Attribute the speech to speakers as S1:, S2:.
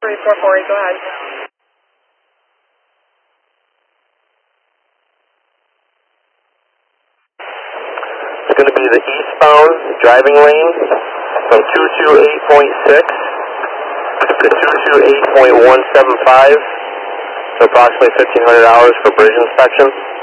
S1: 3448, go ahead.
S2: It's going to be the eastbound driving lane from 228.6 to 228.175, so approximately $1,500 for bridge inspection.